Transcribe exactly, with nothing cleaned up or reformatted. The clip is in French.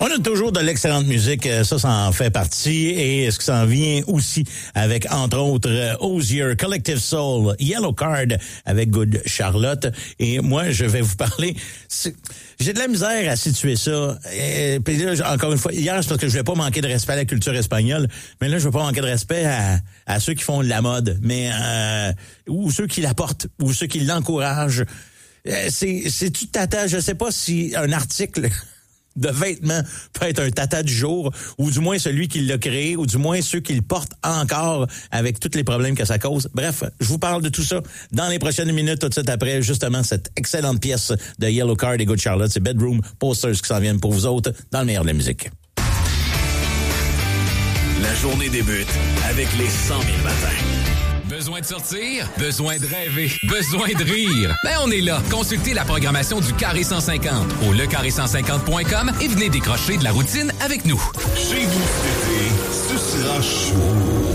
On a toujours de l'excellente musique, ça, ça en fait partie. Et ce qui s'en vient aussi avec, entre autres, Hozier, Collective Soul, Yellow Card avec Good Charlotte. Et moi, je vais vous parler... J'ai de la misère à situer ça. Et, puis là, encore une fois, hier, c'est parce que je voulais pas manquer de respect à la culture espagnole, mais là, je veux pas manquer de respect à, à ceux qui font de la mode, mais euh, ou ceux qui la portent, ou ceux qui l'encouragent. C'est, c'est tout tata. Je sais pas si un article de vêtements peut être un tata du jour, ou du moins celui qui l'a créé, ou du moins ceux qui le portent encore avec tous les problèmes que ça cause. Bref, je vous parle de tout ça dans les prochaines minutes, tout de suite après, justement, cette excellente pièce de Yellow Card et Good Charlotte. C'est Bedroom Posters qui s'en viennent pour vous autres dans le meilleur de la musique. La journée débute avec les cent mille matins. Besoin de sortir? Besoin de rêver? Besoin de rire? Ben, on est là. Consultez la programmation du Carré cent cinquante au le carré cent cinquante point com et venez décrocher de la routine avec nous. Chez vous cet été, ce sera chaud.